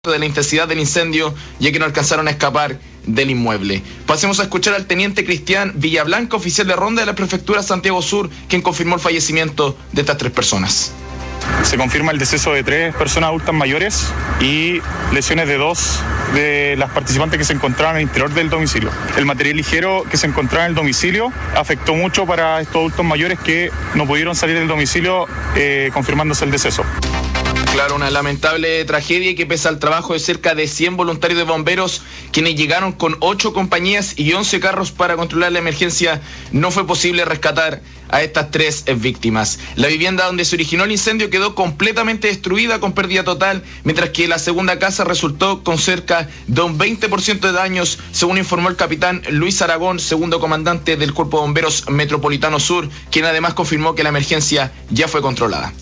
de la intensidad del incendio, ya que no alcanzaron a escapar del inmueble. Pasemos a escuchar al teniente Cristian Villablanca, oficial de ronda de la prefectura Santiago Sur, quien confirmó el fallecimiento de estas 3 personas. Se confirma el deceso de 3 personas adultas mayores y lesiones de 2 de las participantes que se encontraban al interior del domicilio. El material ligero que se encontraba en el domicilio afectó mucho para estos adultos mayores que no pudieron salir del domicilio, confirmándose el deceso. Claro, una lamentable tragedia que pese al trabajo de cerca de 100 voluntarios de bomberos, quienes llegaron con 8 compañías y 11 carros para controlar la emergencia, no fue posible rescatar a estas 3 víctimas. La vivienda donde se originó el incendio quedó completamente destruida con pérdida total, mientras que la segunda casa resultó con cerca de un 20% de daños, según informó el capitán Luis Aragón, segundo comandante del Cuerpo de Bomberos Metropolitano Sur, quien además confirmó que la emergencia ya fue controlada.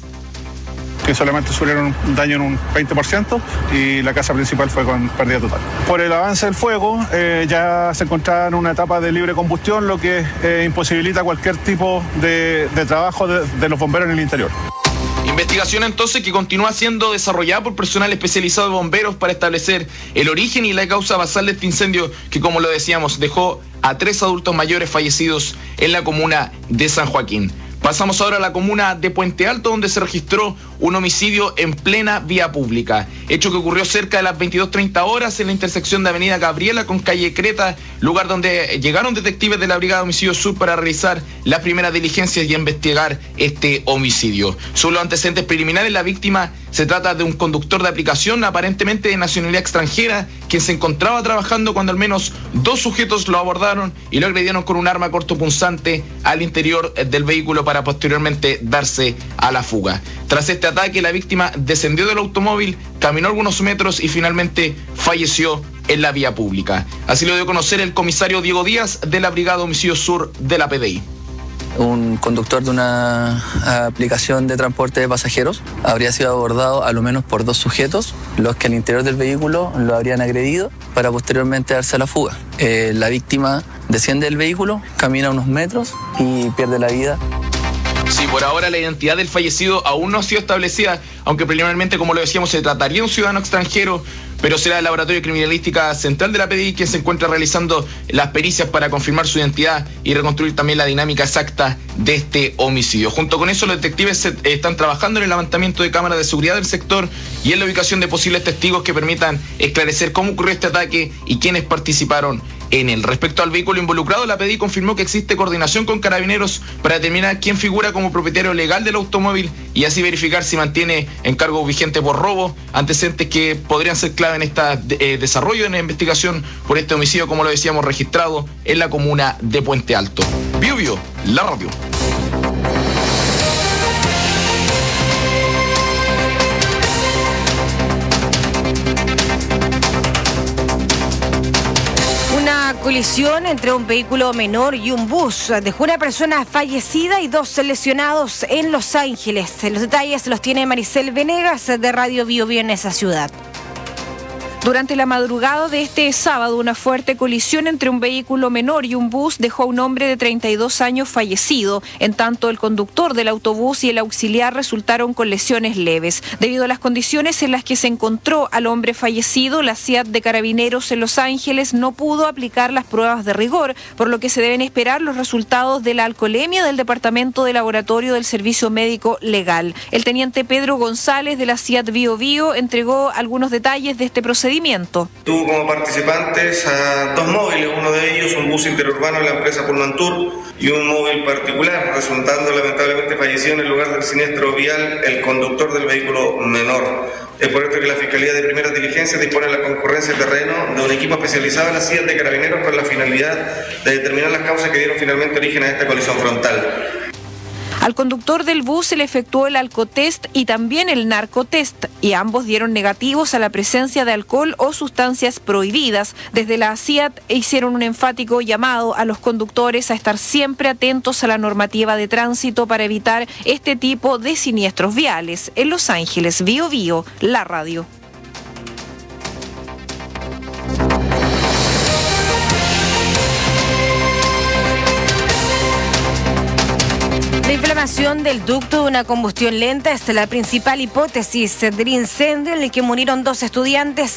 Que solamente sufrieron un daño en un 20% y la casa principal fue con pérdida total. Por el avance del fuego, ya se encontraba en una etapa de libre combustión, lo que imposibilita cualquier tipo de trabajo de los bomberos en el interior. Investigación entonces que continúa siendo desarrollada por personal especializado de bomberos para establecer el origen y la causa basal de este incendio que, como lo decíamos, dejó a 3 adultos mayores fallecidos en la comuna de San Joaquín. Pasamos ahora a la comuna de Puente Alto, donde se registró un homicidio en plena vía pública. Hecho que ocurrió cerca de las 22:30 horas en la intersección de Avenida Gabriela con calle Creta, lugar donde llegaron detectives de la Brigada de Homicidio Sur para realizar las primeras diligencias y investigar este homicidio. Según los antecedentes preliminares, la víctima se trata de un conductor de aplicación aparentemente de nacionalidad extranjera, quien se encontraba trabajando cuando al menos 2 sujetos lo abordaron y lo agredieron con un arma cortopunzante al interior del vehículo para posteriormente darse a la fuga. Tras este ataque, la víctima descendió del automóvil, caminó algunos metros y finalmente falleció en la vía pública. Así lo dio a conocer el comisario Diego Díaz de la Brigada de Homicidio Sur de la PDI. Un conductor de una aplicación de transporte de pasajeros habría sido abordado a lo menos por 2 sujetos, los que al interior del vehículo lo habrían agredido para posteriormente darse a la fuga. La víctima desciende del vehículo, camina unos metros y pierde la vida. Sí, por ahora la identidad del fallecido aún no ha sido establecida, aunque preliminarmente, como lo decíamos, se trataría de un ciudadano extranjero, pero será el Laboratorio de Criminalística Central de la PDI quien se encuentra realizando las pericias para confirmar su identidad y reconstruir también la dinámica exacta de este homicidio. Junto con eso, los detectives están trabajando en el levantamiento de cámaras de seguridad del sector y en la ubicación de posibles testigos que permitan esclarecer cómo ocurrió este ataque y quiénes participaron en él. Respecto al vehículo involucrado, la PDI confirmó que existe coordinación con Carabineros para determinar quién figura como propietario legal del automóvil y así verificar si mantiene encargo vigente por robo, antecedentes que podrían ser clave en este desarrollo en la investigación por este homicidio, como lo decíamos, registrado en la comuna de Puente Alto. Bio, la radio. Colisión entre un vehículo menor y un bus dejó una persona fallecida y 2 lesionados en Los Ángeles. Los detalles los tiene Maricel Venegas de Radio Bio Bio en esa ciudad. Durante la madrugada de este sábado, una fuerte colisión entre un vehículo menor y un bus dejó a un hombre de 32 años fallecido, en tanto el conductor del autobús y el auxiliar resultaron con lesiones leves. Debido a las condiciones en las que se encontró al hombre fallecido, la CIAT de Carabineros en Los Ángeles no pudo aplicar las pruebas de rigor, por lo que se deben esperar los resultados de la alcoholemia del Departamento de Laboratorio del Servicio Médico Legal. El teniente Pedro González de la CIAT Bio Bio entregó algunos detalles de este procedimiento. Tuvo como participantes a 2 móviles, uno de ellos un bus interurbano de la empresa Pullman Tour y un móvil particular, resultando lamentablemente fallecido en el lugar del siniestro vial el conductor del vehículo menor. Es por esto que la Fiscalía de Primeras Diligencias dispone de la concurrencia de terreno de un equipo especializado en la CIAT de Carabineros con la finalidad de determinar las causas que dieron finalmente origen a esta colisión frontal. Al conductor del bus se le efectuó el alcotest y también el narcotest, y ambos dieron negativos a la presencia de alcohol o sustancias prohibidas. Desde la CIAT hicieron un enfático llamado a los conductores a estar siempre atentos a la normativa de tránsito para evitar este tipo de siniestros viales. En Los Ángeles, Bio Bio, la radio. La detonación del ducto de una combustión lenta es la principal hipótesis del incendio en el que murieron 2 estudiantes